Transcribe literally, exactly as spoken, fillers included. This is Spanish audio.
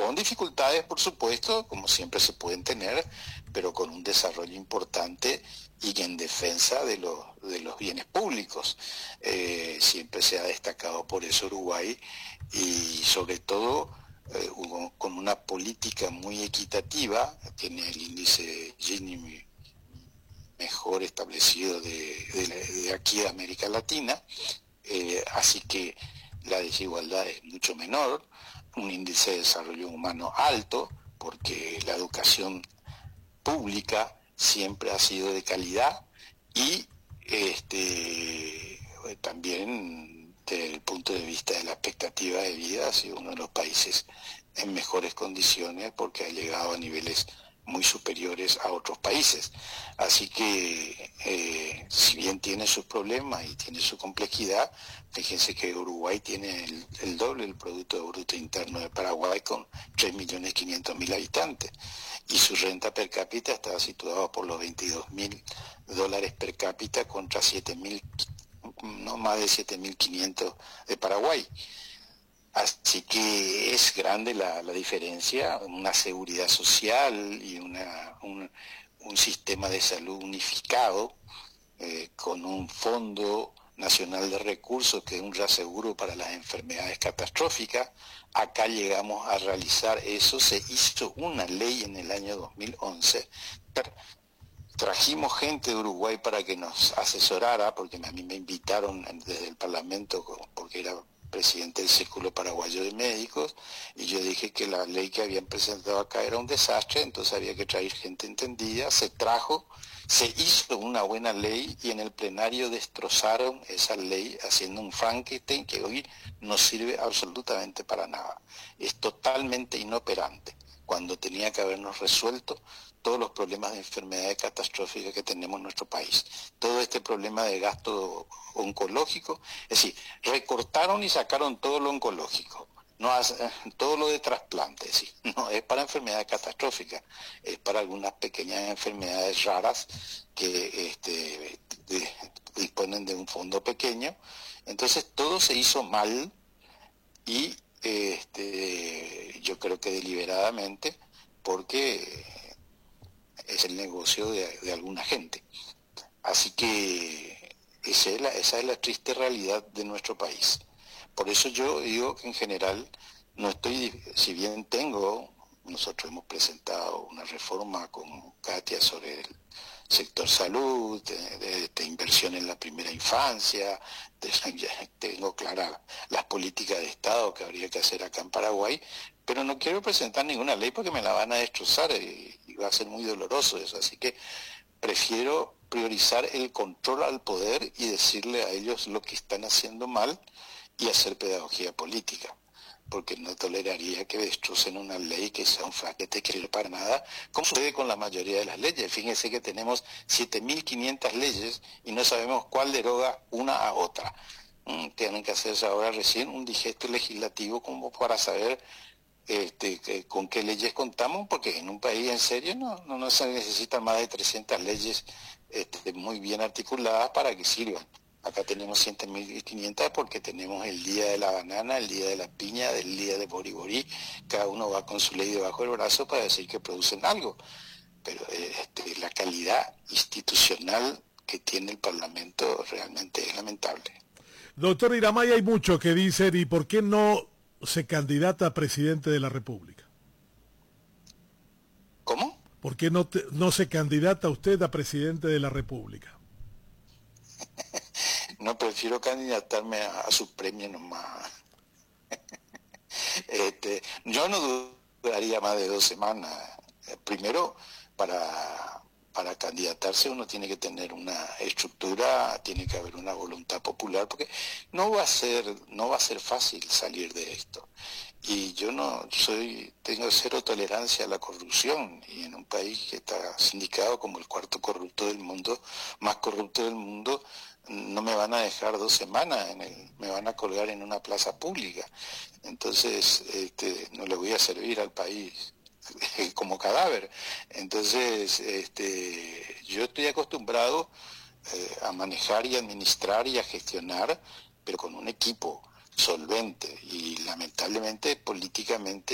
con dificultades, por supuesto, como siempre se pueden tener, pero con un desarrollo importante y en defensa de los, de los bienes públicos. Eh, siempre se ha destacado por eso Uruguay, y sobre todo eh, con una política muy equitativa. Tiene el índice Gini mejor establecido de, de, de aquí de América Latina, eh, así que la desigualdad es mucho menor, un índice de desarrollo humano alto, porque la educación pública siempre ha sido de calidad, y este también desde el punto de vista de la expectativa de vida ha sido uno de los países en mejores condiciones, porque ha llegado a niveles muy superiores a otros países. Así que eh, si bien tiene sus problemas y tiene su complejidad, fíjense que Uruguay tiene el, el doble del Producto Bruto Interno de Paraguay, con tres millones quinientos mil habitantes, y su renta per cápita está situada por los veintidós mil dólares per cápita contra siete mil, no más de siete mil quinientos de Paraguay. Así que es grande la, la diferencia, una seguridad social y una, un, un sistema de salud unificado, eh, con un Fondo Nacional de Recursos que es un reaseguro para las enfermedades catastróficas. Acá llegamos a realizar eso, se hizo una ley en el año dos mil once, trajimos gente de Uruguay para que nos asesorara, porque a mí me invitaron desde el Parlamento, porque era presidente del Círculo Paraguayo de Médicos, y yo dije que la ley que habían presentado acá era un desastre, entonces había que traer gente entendida. Se trajo, se hizo una buena ley, y en el plenario destrozaron esa ley haciendo un Frankenstein que hoy no sirve absolutamente para nada. Es totalmente inoperante, cuando tenía que habernos resuelto todos los problemas de enfermedades catastróficas que tenemos en nuestro país. Todo este problema de gasto oncológico, es decir, recortaron y sacaron todo lo oncológico, no hace, todo lo de trasplante, ¿sí? No es para enfermedades catastróficas, es para algunas pequeñas enfermedades raras que este, de, disponen de un fondo pequeño. Entonces todo se hizo mal, y este, yo creo que deliberadamente, porque es el negocio de, de alguna gente. Así que esa es, la, esa es la triste realidad de nuestro país. Por eso yo digo que en general no estoy, si bien tengo, nosotros hemos presentado una reforma con Katia sobre el sector salud, de, de, de inversión en la primera infancia, de, tengo claras las políticas de Estado que habría que hacer acá en Paraguay, pero no quiero presentar ninguna ley porque me la van a destrozar y, y va a ser muy doloroso eso. Así que prefiero priorizar el control al poder y decirle a ellos lo que están haciendo mal y hacer pedagogía política, porque no toleraría que destrocen una ley que sea un fraquete que no para nada, como sucede con la mayoría de las leyes. Fíjense que tenemos siete mil quinientas leyes y no sabemos cuál deroga una a otra. Mm, tienen que hacerse ahora recién un digesto legislativo como para saber Este, que, con qué leyes contamos, porque en un país en serio no, no, no se necesitan más de trescientas leyes este, muy bien articuladas para que sirvan. Acá tenemos siete mil quinientas porque tenemos el día de la banana, el día de la piña, el día de Boriborí. Cada uno va con su ley debajo del brazo para decir que producen algo. Pero este, la calidad institucional que tiene el Parlamento realmente es lamentable. Doctor Iramay, hay mucho que dicen, ¿y por qué no se candidata a presidente de la República? ¿Cómo? ¿Por qué no, te, no se candidata usted a presidente de la República? No, prefiero candidatarme a, a su premio nomás. este, yo no dudaría más de dos semanas. Primero, para, para candidatarse uno tiene que tener una estructura, tiene que haber una voluntad popular, porque no va a ser, no va a ser fácil salir de esto. Y yo no soy, tengo cero tolerancia a la corrupción, y en un país que está sindicado como el cuarto corrupto del mundo, más corrupto del mundo, no me van a dejar dos semanas, en el, me van a colgar en una plaza pública. Entonces, este, no le voy a servir al país como cadáver. Entonces, este, yo estoy acostumbrado eh, a manejar y administrar y a gestionar, pero con un equipo solvente, y lamentablemente políticamente